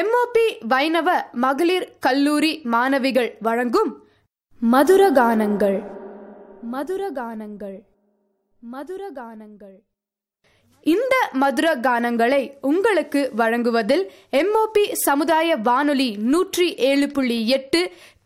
MOP வைணவ மகளிர் கல்லூரி மாணவிகள் வழங்கும் மதுரகானங்கள் மதுரகானங்கள் மதுரகானங்கள். இந்த மதுர கானங்களை உங்களுக்கு வழங்குவதில் எம்ஓபி சமுதாய வானொலி 107.8